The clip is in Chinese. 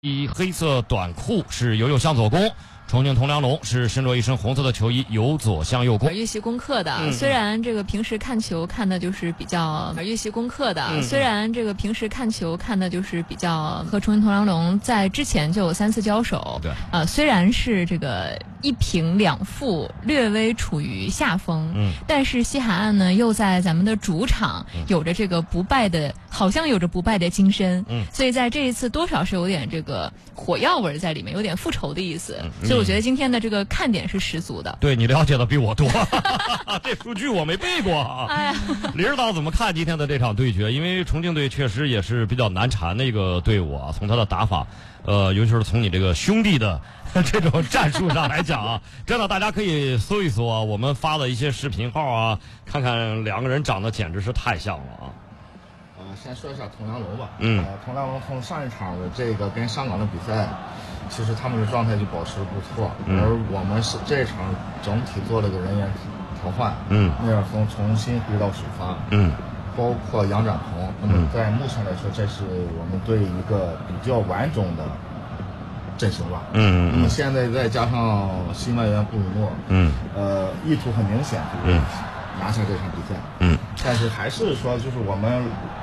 一黑色短裤是游向左攻，重庆铜梁龙是身着一身红色的球衣由左向右攻。 预习功课的，虽然这个平时看球看的就是比较预习功课的，虽然这个平时看球看的就是比较和重庆铜梁龙在之前就有3次交手， 对， 虽然是这个1平2负，略微处于下风，但是西海岸呢又在咱们的主场有着这个不败的，好像有着不败的精神，所以在这一次多少是有点这个火药味在里面，有点复仇的意思，所以我觉得今天的这个看点是十足的。 对，你了解的比我多，这数据我没背过啊。 哎呀， 李指导怎么看今天的这场对决？因为重庆队确实也是比较难缠的一个队伍啊，从他的打法，尤其是从你这个兄弟的这种战术上来讲啊，真的大家可以搜一搜啊，我们发的一些视频号啊，看看两个人长得简直是太像了啊。 先说一下铜梁龙吧。铜梁龙从上一场的这个跟香港的比赛，其实他们的状态就保持不错，而我们是这场整体做了个人员调换，聂尔峰重新回到首发，包括杨展鹏。那么在目前来说，这是我们队一个比较完整的阵型吧。那么现在再加上新外援布鲁诺，意图很明显，就是拿下这场比赛。但是还是说，就是我们